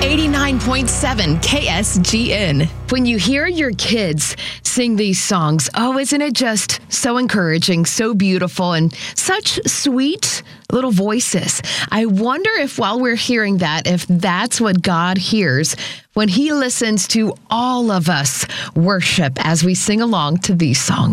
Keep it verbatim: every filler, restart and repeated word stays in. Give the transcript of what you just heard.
eighty-nine point seven K S G N. When you hear your kids sing these songs, oh, isn't it just so encouraging, so beautiful, and such sweet little voices? I wonder if while we're hearing that, if that's what God hears when he listens to all of us worship as we sing along to these songs.